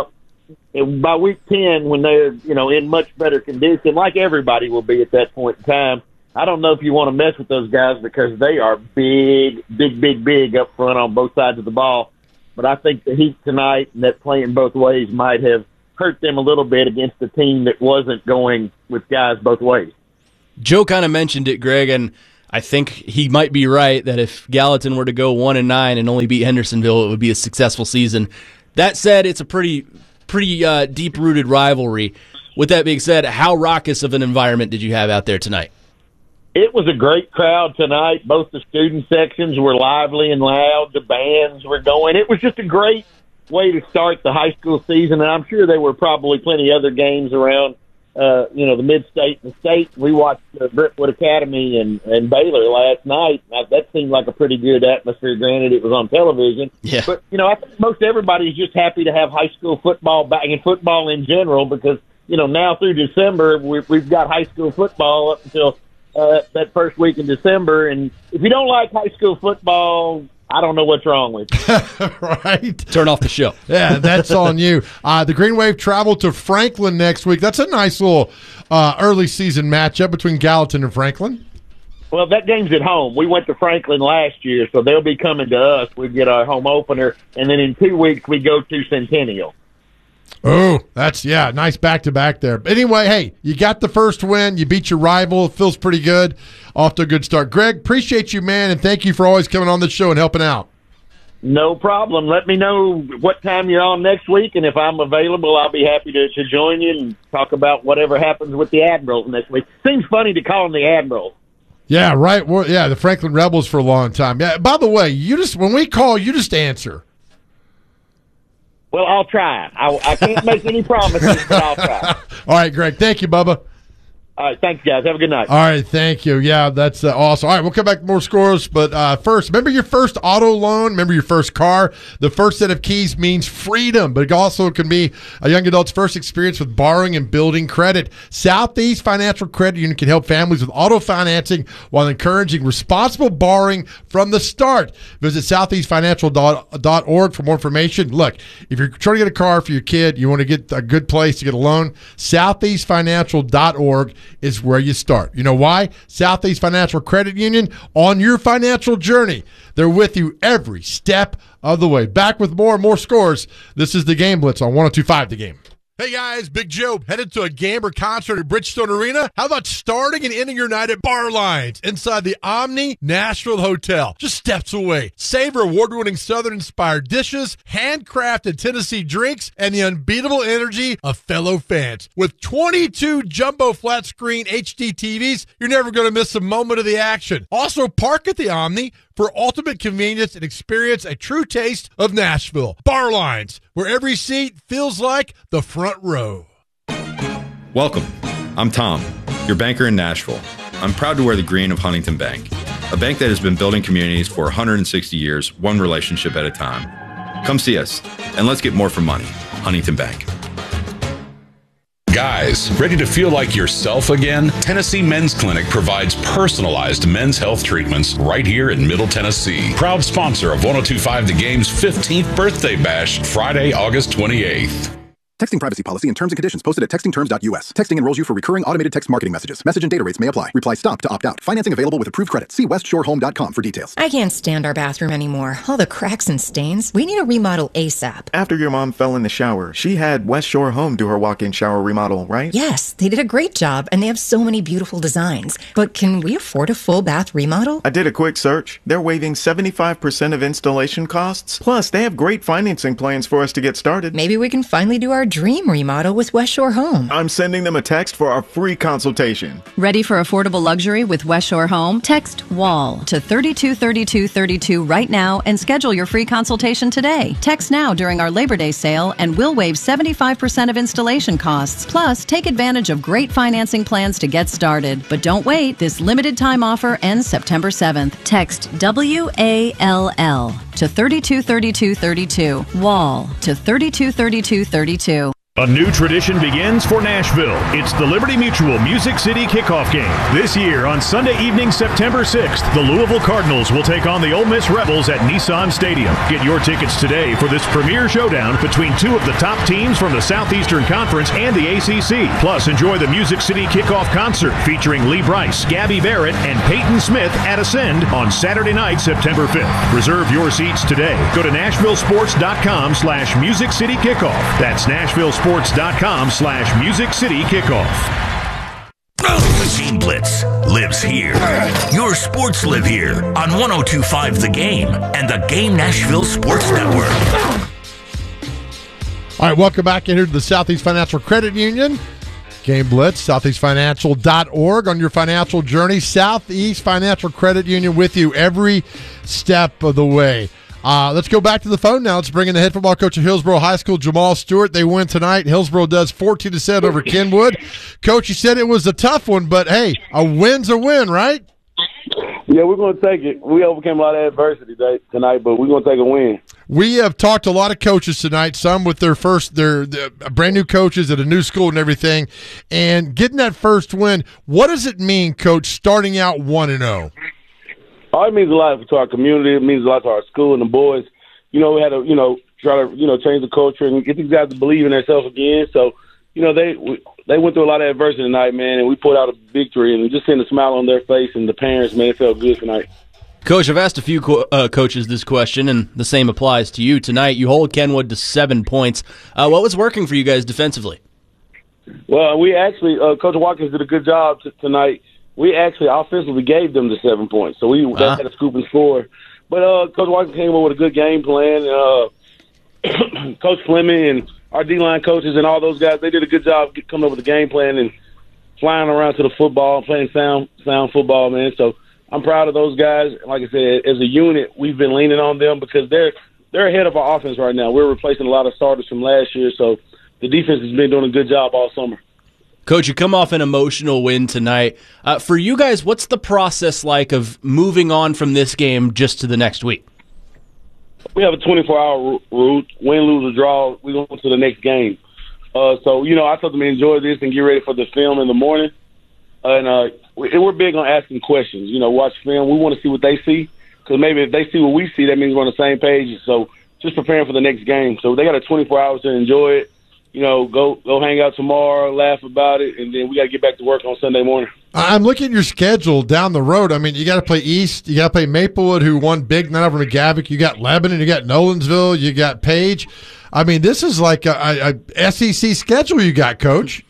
by week 10, when they're, in much better condition, like everybody will be at that point in time, I don't know if you want to mess with those guys because they are big up front on both sides of the ball. But I think the Heat tonight and that playing both ways might have hurt them a little bit against a team that wasn't going with guys both ways. Joe kind of mentioned it, Greg, and I think he might be right that if Gallatin were to go 1-9 and only beat Hendersonville, it would be a successful season. That said, it's a pretty deep-rooted rivalry. With that being said, how raucous of an environment did you have out there tonight? It was a great crowd tonight. Both the student sections were lively and loud. The bands were going. It was just a great way to start the high school season, and I'm sure there were probably plenty other games around, the mid-state and the state. We watched Brentwood Academy and Baylor last night. That seemed like a pretty good atmosphere. Granted, it was on television. Yeah. But, I think most everybody's just happy to have high school football back, and football in general, because, now through December, we've got high school football up until that first week in December. And if you don't like high school football, I don't know what's wrong with you. Right? Turn off the show. Yeah, that's on you. The Green Wave travel to Franklin next week. That's a nice little early season matchup between Gallatin and Franklin. Well, that game's at home. We went to Franklin last year, so they'll be coming to us. We get our home opener, and then in 2 weeks we go to Centennial. Oh, that's, nice back-to-back there. But anyway, hey, you got the first win. You beat your rival. It feels pretty good. Off to a good start. Greg, appreciate you, man, and thank you for always coming on the show and helping out. No problem. Let me know what time you're on next week, and if I'm available, I'll be happy to join you and talk about whatever happens with the Admirals next week. Seems funny to call them the Admirals. Yeah, right. Well, the Franklin Rebels for a long time. Yeah. By the way, when we call, you just answer. Well, I'll try. I can't make any promises, but I'll try. All right, Greg. Thank you, Bubba. All right, thanks, guys. Have a good night. All right, thank you. Yeah, that's awesome. All right, we'll come back to more scores, but first, remember your first auto loan? Remember your first car? The first set of keys means freedom, but it also can be a young adult's first experience with borrowing and building credit. Southeast Financial Credit Union can help families with auto financing while encouraging responsible borrowing from the start. Visit southeastfinancial.org for more information. Look, if you're trying to get a car for your kid, you want to get a good place to get a loan, southeastfinancial.org is where you start. You know why? Southeast Financial Credit Union, on your financial journey. They're with you every step of the way. Back with more and more scores. This is the Game Blitz on 102.5 The Game. Hey guys, Big Joe, headed to a game or concert at Bridgestone Arena? How about starting and ending your night at Bar Lines inside the Omni Nashville Hotel, just steps away? Savor award-winning Southern-inspired dishes, handcrafted Tennessee drinks, and the unbeatable energy of fellow fans. With 22 jumbo flat-screen HD TVs, you're never going to miss a moment of the action. Also, park at the Omni for ultimate convenience and experience a true taste of Nashville. Bar Lines, where every seat feels like the front row. Welcome. I'm Tom, your banker in Nashville. I'm proud to wear the green of Huntington Bank, a bank that has been building communities for 160 years, one relationship at a time. Come see us, and let's get more for money. Huntington Bank. Guys, ready to feel like yourself again? Tennessee Men's Clinic provides personalized men's health treatments right here in Middle Tennessee. Proud sponsor of 102.5 The Game's 15th birthday bash, Friday, August 28th. Texting privacy policy and terms and conditions posted at textingterms.us. Texting enrolls you for recurring automated text marketing messages. Message and data rates may apply. Reply STOP to opt out. Financing available with approved credit. See westshorehome.com for details. I can't stand our bathroom anymore. All the cracks and stains. We need a remodel ASAP. After your mom fell in the shower, she had West Shore Home do her walk-in shower remodel, right? Yes, they did a great job, and they have so many beautiful designs. But can we afford a full bath remodel? I did a quick search. They're waiving 75% of installation costs. Plus, they have great financing plans for us to get started. Maybe we can finally do our dream remodel with West Shore Home. I'm sending them a text for our free consultation. Ready for affordable luxury with West Shore Home? Text WALL to 323232 right now and schedule your free consultation today. Text now during our Labor Day sale and we'll waive 75% of installation costs. Plus, take advantage of great financing plans to get started. But don't wait. This limited time offer ends September 7th. Text WALL to 323232. WALL to 323232. A new tradition begins for Nashville. It's the Liberty Mutual Music City Kickoff Game. This year, on Sunday evening, September 6th, the Louisville Cardinals will take on the Ole Miss Rebels at Nissan Stadium. Get your tickets today for this premier showdown between two of the top teams from the Southeastern Conference and the ACC. Plus, enjoy the Music City Kickoff Concert featuring Lee Brice, Gabby Barrett, and Peyton Smith at Ascend on Saturday night, September 5th. Reserve your seats today. Go to NashvilleSports.com/Music City Kickoff. That's NashvilleSports.com/Music City Kickoff. The Game Blitz lives here. Your sports live here on 102.5 The Game and the Game Nashville Sports Network. All right, welcome back in here to the Southeast Financial Credit Union. Game Blitz, southeastfinancial.org on your financial journey. Southeast Financial Credit Union with you every step of the way. Let's go back to the phone now. Let's bring in the head football coach of Hillsboro High School, Jamal Stewart. They win tonight. Hillsboro does 14-7 over Kenwood. Coach, you said it was a tough one, but hey, a win's a win, right? Yeah, we're going to take it. We overcame a lot of adversity tonight, but we're going to take a win. We have talked to a lot of coaches tonight, some with their brand new coaches at a new school and everything, and getting that first win. What does it mean, Coach, starting out 1-0? Oh, it means a lot to our community. It means a lot to our school and the boys. We had to, try to, change the culture and get these guys to believe in themselves again. So, they went through a lot of adversity tonight, man, and we pulled out a victory. And just seeing the smile on their face and the parents, man, it felt good tonight. Coach, I've asked a few coaches this question, and the same applies to you. Tonight, you hold Kenwood to 7 points. What was working for you guys defensively? Well, we actually, Coach Watkins did a good job tonight. We actually offensively gave them the 7 points, so we had a scoop and score. But Coach Watkins came up with a good game plan. Coach Fleming and our D-line coaches and all those guys, they did a good job coming up with a game plan and flying around to the football and playing sound football, man. So I'm proud of those guys. Like I said, as a unit, we've been leaning on them because they're ahead of our offense right now. We're replacing a lot of starters from last year, so the defense has been doing a good job all summer. Coach, you come off an emotional win tonight. For you guys, what's the process like of moving on from this game just to the next week? We have a 24-hour route. Win, lose, or draw, we go to the next game. I told them to enjoy this and get ready for the film in the morning. And we're big on asking questions. Watch film. We want to see what they see because maybe if they see what we see, that means we're on the same page. So just preparing for the next game. So they got a 24 hours to enjoy it. Go hang out tomorrow, laugh about it, and then we got to get back to work on Sunday morning. I'm looking at your schedule down the road. I mean, you got to play East. You got to play Maplewood, who won big night over McGavick. You got Lebanon. You got Nolensville. You got Page. I mean, this is like a SEC schedule you got, Coach.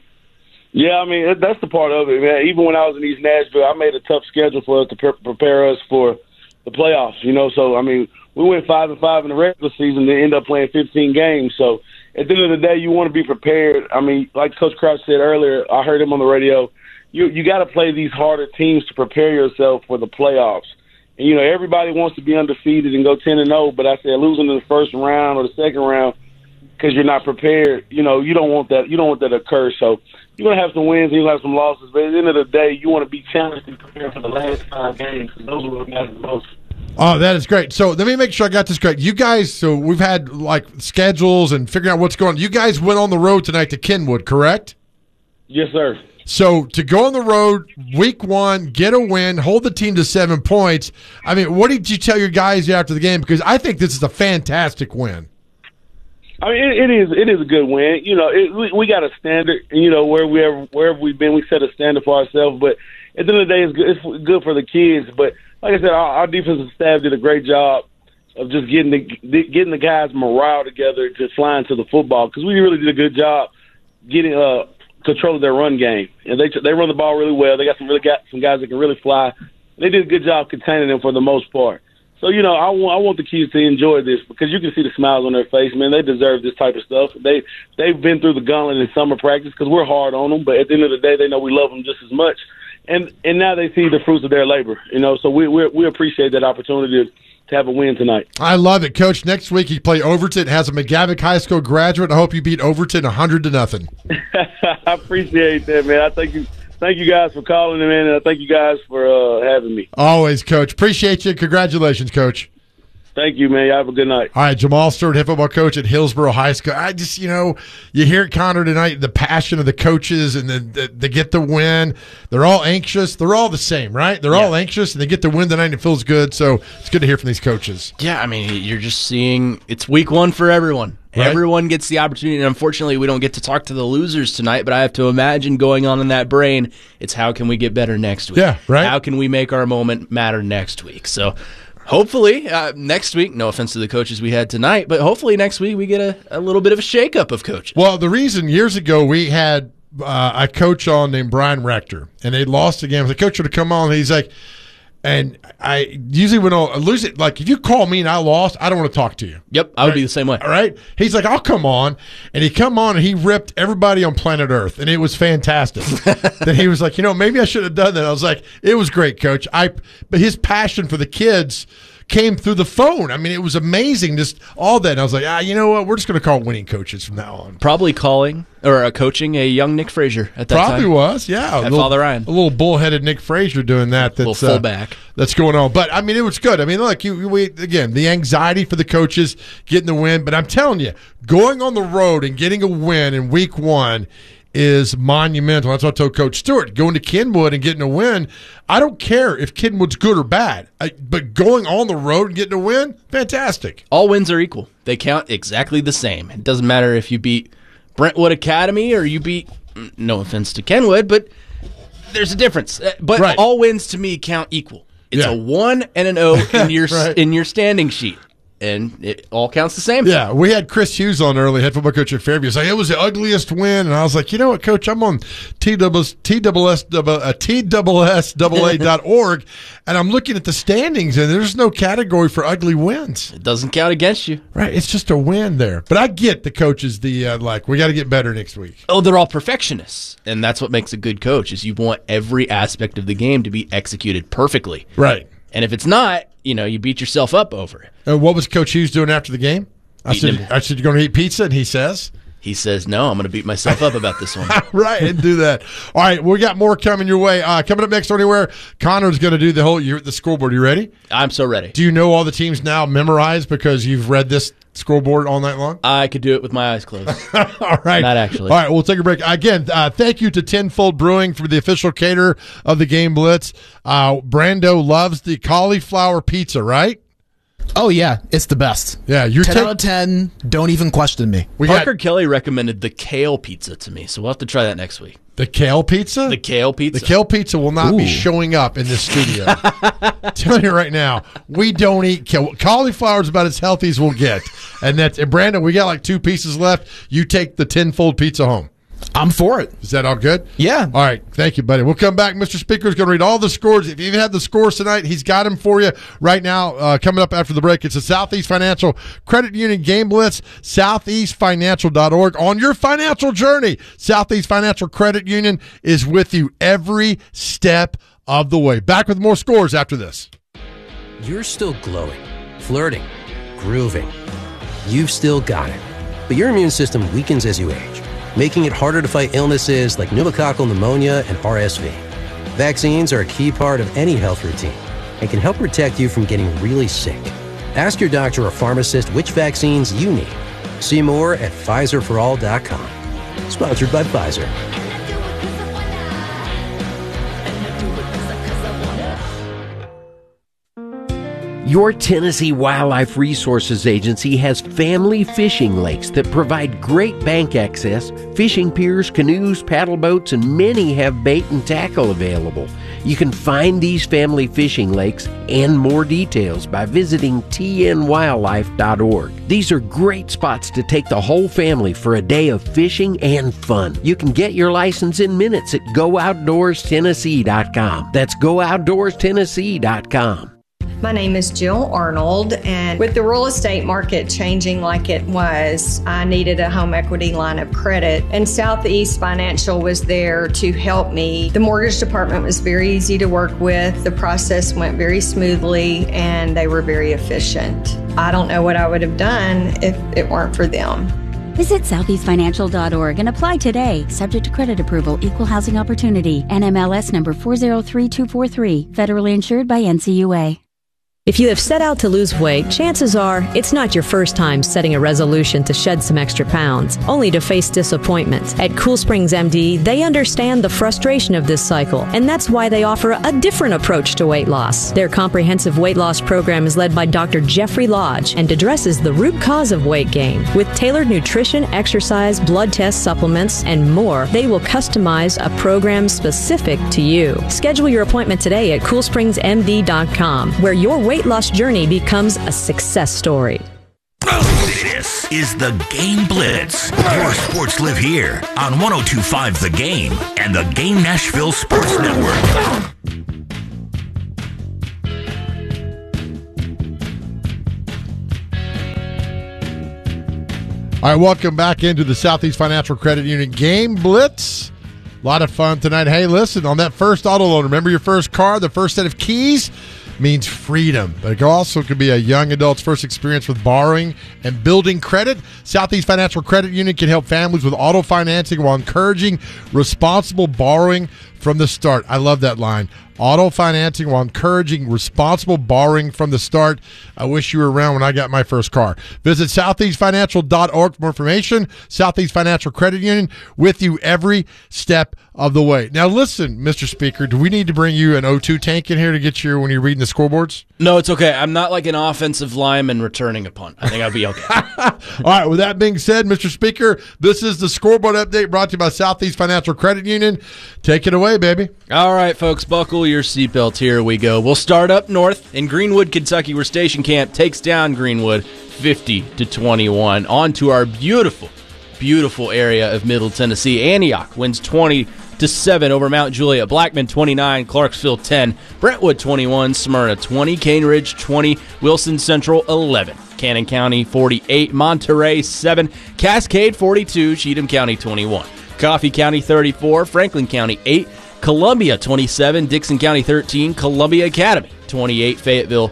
Yeah, I mean, that's the part of it, man. Even when I was in East Nashville, I made a tough schedule for us to prepare us for the playoffs, So, I mean, we went 5-5 in the regular season, then end up playing 15 games. So, at the end of the day, you want to be prepared. I mean, like Coach Crouch said earlier, I heard him on the radio, you got to play these harder teams to prepare yourself for the playoffs. And, everybody wants to be undefeated and go 10-0, but I said losing in the first round or the second round because you're not prepared, you don't want that. You don't want that to occur. So you're going to have some wins and you're going to have some losses, but at the end of the day, you want to be challenged and prepare for the last 5 games because those are what matter the most. Oh, that is great. So let me make sure I got this correct. You guys, so we've had like schedules and figuring out what's going on. You guys went on the road tonight to Kenwood, correct? Yes, sir. So to go on the road, week 1, get a win, hold the team to 7 points. I mean, what did you tell your guys after the game? Because I think this is a fantastic win. I mean, it is a good win. We got a standard. Wherever we've been, we set a standard for ourselves. But at the end of the day, it's good for the kids. But like I said, our defensive staff did a great job of just getting the guys' morale together to flying to the football because we really did a good job getting control of their run game. And they run the ball really well. They got some guys that can really fly. They did a good job containing them for the most part. So, I want the kids to enjoy this because you can see the smiles on their face, man. They deserve this type of stuff. They've been through the gauntlet in summer practice because we're hard on them, but at the end of the day, they know we love them just as much. And now they see the fruits of their labor, so we appreciate that opportunity to have a win tonight. I love it, Coach. Next week you play Overton. It has a McGavick High School graduate. I hope you beat Overton 100-0. I appreciate that, man. I thank you. Thank you guys for calling in, and I thank you guys for having me. Always, Coach. Appreciate you. Congratulations, Coach. Thank you, man. Y'all have a good night. All right, Jamal Stewart, head football coach at Hillsborough High School. I just, you hear it, Connor, tonight, the passion of the coaches, and they get the win. They're all anxious. They're all the same, right? They're all anxious, and they get the win tonight, and it feels good. So it's good to hear from these coaches. Yeah, I mean, you're just seeing it's week one for everyone. Right? Everyone gets the opportunity, and unfortunately, we don't get to talk to the losers tonight, but I have to imagine going on in that brain, it's how can we get better next week? Yeah, right. How can we make our moment matter next week? So hopefully next week, no offense to the coaches we had tonight, but hopefully next week we get a little bit of a shakeup of coaches. Well, the reason years ago we had a coach on named Brian Rector, and they lost a game. The coach would have come on, and he's like, and I usually when I lose it, like if you call me and I lost, I don't want to talk to you. Yep, I would be the same way. All right. He's like, I'll come on. And he come on and he ripped everybody on planet Earth. And it was fantastic. Then he was like, maybe I should have done that. I was like, it was great, coach. But his passion for the kids came through the phone. I mean, it was amazing, just all that. And I was like, you know what? We're just going to call winning coaches from now on. Probably coaching a young Nick Frazier at that time. Probably was, yeah. At Father Ryan. A little bullheaded Nick Frazier doing that. That's, a little fullback. That's going on. But, I mean, it was good. I mean, look, again, the anxiety for the coaches getting the win. But I'm telling you, going on the road and getting a win in week one is monumental. That's what I told Coach Stewart. Going to Kenwood and getting a win, I don't care if Kenwood's good or bad, but going on the road and getting a win, fantastic. All wins are equal. They count exactly the same. It doesn't matter if you beat Brentwood Academy or you beat, no offense to Kenwood, but there's a difference. But all wins to me count equal. It's a 1 and an 0 in your in your standing sheet. And it all counts the same. Yeah, we had Chris Hughes on early, head football coach at Fairview. He's like, it was the ugliest win. And I was like, you know what, Coach? I'm on TSSAA.org, and I'm looking at the standings, and there's no category for ugly wins. It doesn't count against you. Right, it's just a win there. But I get the coaches, we got to get better next week. Oh, they're all perfectionists. And that's what makes a good coach, is you want every aspect of the game to be executed perfectly. Right. And if it's not, you beat yourself up over it. And what was Coach Hughes doing after the game? I said, you're going to eat pizza? And he says, no, I'm going to beat myself up about this one. Right, and do that. All right, we got more coming your way. Coming up next, Anywhere, Connor's going to do the scoreboard. You ready? I'm so ready. Do you know all the teams now memorized because you've read this scoreboard all night long? I could do it with my eyes closed. All right. Not actually. All right, we'll take a break. Again, thank you to Tenfold Brewing for the official caterer of the Game Blitz. Brando loves the cauliflower pizza, right? Oh, yeah. It's the best. Yeah, 10 out of 10. Don't even question me. Parker Kelly recommended the kale pizza to me, so we'll have to try that next week. The kale pizza? The kale pizza. The kale pizza will not be showing up in this studio. Tell you right now, we don't eat kale. Cauliflower is about as healthy as we'll get. And Brandon, we got like 2 pieces left. You take the Tenfold pizza home. I'm for it. Is that all good? Yeah. All right. Thank you, buddy. We'll come back. Mr. Speaker is going to read all the scores. If you even had the scores tonight, he's got them for you right now. Coming up after the break, it's the Southeast Financial Credit Union Game Blitz, southeastfinancial.org. On your financial journey, Southeast Financial Credit Union is with you every step of the way. Back with more scores after this. You're still glowing, flirting, grooving. You've still got it. But your immune system weakens as you age, making it harder to fight illnesses like pneumococcal pneumonia and RSV. Vaccines are a key part of any health routine and can help protect you from getting really sick. Ask your doctor or pharmacist which vaccines you need. See more at PfizerForAll.com. Sponsored by Pfizer. Your Tennessee Wildlife Resources Agency has family fishing lakes that provide great bank access, fishing piers, canoes, paddle boats, and many have bait and tackle available. You can find these family fishing lakes and more details by visiting tnwildlife.org. These are great spots to take the whole family for a day of fishing and fun. You can get your license in minutes at GoOutdoorsTennessee.com. That's GoOutdoorsTennessee.com. My name is Jill Arnold, and with the real estate market changing like it was, I needed a home equity line of credit, and Southeast Financial was there to help me. The mortgage department was very easy to work with. The process went very smoothly, and they were very efficient. I don't know what I would have done if it weren't for them. Visit southeastfinancial.org and apply today. Subject to credit approval, equal housing opportunity, NMLS number 403243, federally insured by NCUA. If you have set out to lose weight, chances are it's not your first time setting a resolution to shed some extra pounds, only to face disappointment. At Cool Springs MD, they understand the frustration of this cycle, and that's why they offer a different approach to weight loss. Their comprehensive weight loss program is led by Dr. Jeffrey Lodge and addresses the root cause of weight gain. With tailored nutrition, exercise, blood tests, supplements, and more, they will customize a program specific to you. Schedule your appointment today at CoolSpringsMD.com, where your weight loss journey becomes a success story. This is the Game Blitz. Your sports live here on 102.5 The Game and the Game Nashville Sports Network. All right, welcome back into the Southeast Financial Credit Union Game Blitz. A lot of fun tonight. Hey, listen, on that first auto loan, remember your first car, the first set of keys means freedom. But it also could be a young adult's first experience with borrowing and building credit. Southeast Financial Credit Union can help families with auto financing while encouraging responsible borrowing from the start. I love that line. Auto financing while encouraging responsible borrowing from the start. I wish you were around when I got my first car. Visit southeastfinancial.org for more information. Southeast Financial Credit Union, with you every step of the way. Now listen, Mr. Speaker, do we need to bring you an O2 tank in here to get you when you're reading the scoreboards? No, it's okay. I'm not like an offensive lineman returning a punt. I think I'll be okay. All right, with that being said, Mr. Speaker, this is the scoreboard update brought to you by Southeast Financial Credit Union. Take it away, baby. All right, folks, buckle your seatbelts. Here we go. We'll start up north in Greenwood, Kentucky, where Station Camp takes down Greenwood 50-21. On to our beautiful, beautiful area of Middle Tennessee. Antioch wins 20-7 over Mount Juliet. Blackman 29, Clarksville 10, Brentwood 21, Smyrna 20, Cane Ridge 20, Wilson Central 11. Cannon County 48, Monterey 7, Cascade 42, Cheatham County 21. Coffee County 34, Franklin County 8, Columbia 27, Dixon County 13, Columbia Academy 28, Fayetteville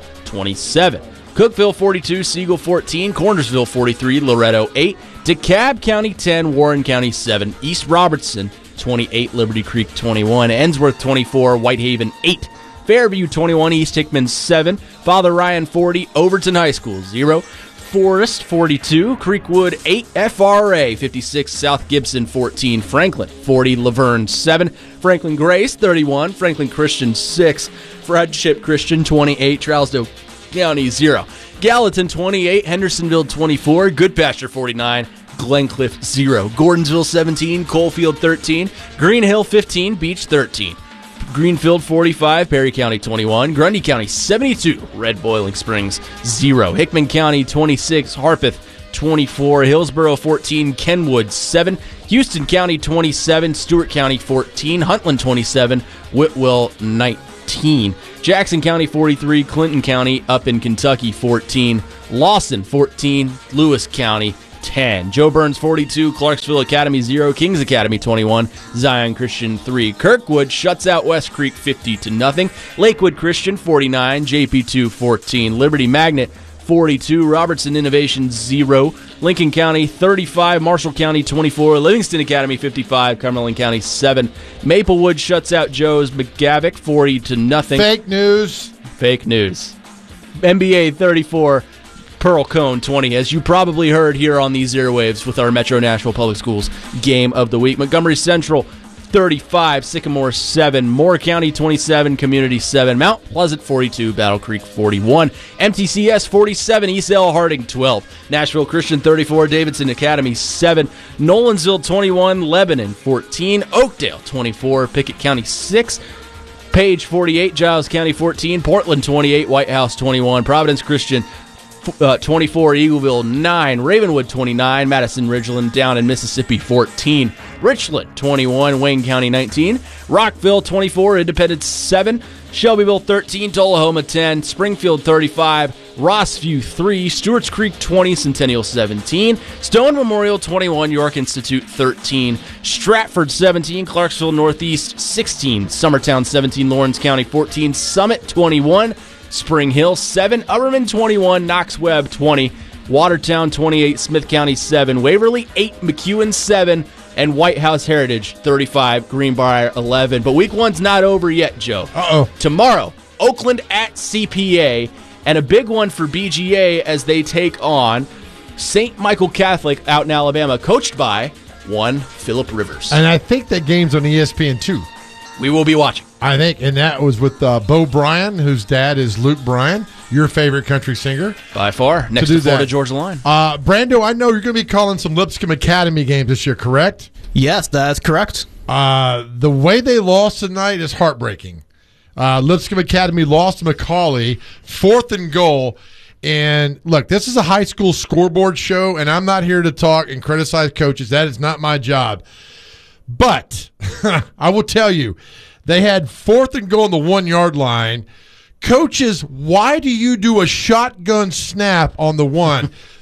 27. Cookeville 42, Siegel 14, Cornersville 43, Loretto 8, DeKalb County 10, Warren County 7, East Robertson 28, Liberty Creek 21, Ensworth 24, Whitehaven 8, Fairview 21, East Hickman 7, Father Ryan 40, Overton High School 0, Forest 42, Creekwood 8, FRA 56, South Gibson 14, Franklin 40, Laverne 7, Franklin Grace 31, Franklin Christian 6, Friendship Christian 28, Trousdale County 0, Gallatin 28, Hendersonville 24, Goodpasture 49, Glencliff 0, Gordonsville 17, Coalfield 13, Green Hill 15, Beach 13. Greenfield 45, Perry County 21, Grundy County 72, Red Boiling Springs 0, Hickman County 26, Harpeth 24, Hillsborough 14, Kenwood 7, Houston County 27, Stewart County 14, Huntland 27, Whitwell 19, Jackson County 43, Clinton County up in Kentucky 14, Lawson 14, Lewis County 10. Joe Burns 42, Clarksville Academy 0, Kings Academy 21, Zion Christian 3. Kirkwood shuts out West Creek 50-0. Lakewood Christian 49, JP2 14, Liberty Magnet 42, Robertson Innovation 0, Lincoln County 35, Marshall County 24, Livingston Academy 55, Cumberland County 7. Maplewood shuts out Joe's McGavick 40-0. Fake news. Fake news. NBA 34, Pearl Cone 20, as you probably heard here on these airwaves with our Metro Nashville Public Schools Game of the Week. Montgomery Central 35, Sycamore 7, Moore County 27, Community 7, Mount Pleasant 42, Battle Creek 41, MTCS 47, East L Harding 12, Nashville Christian 34, Davidson Academy 7, Nolansville 21, Lebanon 14, Oakdale 24, Pickett County 6, Page 48, Giles County 14, Portland 28, White House 21, Providence Christian 24, Eagleville 9, Ravenwood 29, Madison Ridgeland down in Mississippi 14, Richland 21, Wayne County 19, Rockville 24, Independence 7, Shelbyville 13, Tullahoma 10, Springfield 35, Rossview 3, Stewart's Creek 20, Centennial 17, Stone Memorial 21, York Institute 13, Stratford 17, Clarksville Northeast 16, Summertown 17, Lawrence County 14, Summit 21, Spring Hill 7, Upperman 21, Knox Webb 20, Watertown 28, Smith County 7, Waverly 8, McEwen 7, and White House Heritage 35, Greenbrier 11. But week one's not over yet, Joe. Uh-oh. Tomorrow, Oakland at CPA, and a big one for BGA as they take on St. Michael Catholic out in Alabama, coached by one Phillip Rivers. And I think that game's on ESPN too. We will be watching. I think, and that was with Bo Bryan, whose dad is Luke Bryan, your favorite country singer. By far, next to Florida Georgia Line. Brando, I know you're going to be calling some Lipscomb Academy games this year, correct? Yes, that's correct. The way they lost tonight is heartbreaking. Lipscomb Academy lost to McCallie, 4th and goal. And look, this is a high school scoreboard show, and I'm not here to talk and criticize coaches. That is not my job. But I will tell you, they had 4th and goal on the 1-yard line. Coaches, why do you do a shotgun snap on the 1?